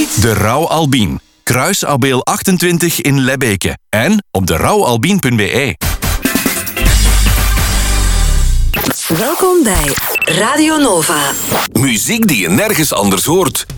De Rauw Albien. Kruisabeel 28 in Lebbeke. En op derouwalbien.be. Welkom bij Radio Nova. Muziek die je nergens anders hoort.